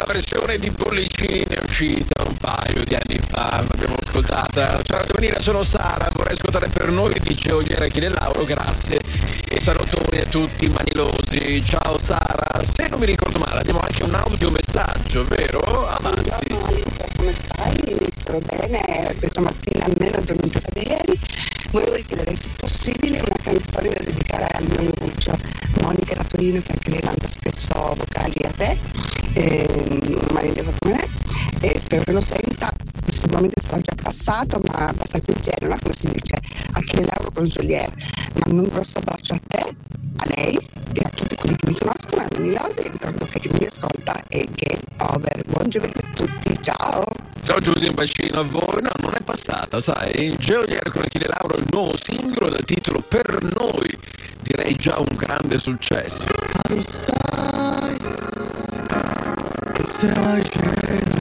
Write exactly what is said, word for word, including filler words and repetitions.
versione di Bollicini è uscita un paio di anni fa, l'abbiamo ascoltata. Ciao Domenica, sono Sara, vorrei ascoltare per noi di Geoliera Achille Lauro, grazie. E salutoni a tutti manilosi. Ciao Sara, se non mi ricordo male abbiamo anche un audiomessaggio, vero? Avanti. Buongiorno Alice, come stai? Mi spero bene, questa mattina almeno addormentata di ieri. Volevo chiedere se possibile una canzone da dedicare al mio Nuccio, Monica da Torino, che anche lei manda spesso vocali a te, eh, marinese come me, e spero che lo senta. Sicuramente sarà già passato, ma passa il pensiero, no? Come si dice, anche Lauro con Joliet. Mando un grosso abbraccio a te, a lei e a tutti quelli che mi conoscono, a Manilosi, e ricordo che chi mi ascolta è Game Over. Buon giovedì a tutti, ciao! Ciao Giusy, un bacino a voi. No, non è passata, sai? Geoliera con Achille Lauro, il nuovo singolo dal titolo Per Noi, direi già un grande successo. How to start? Cause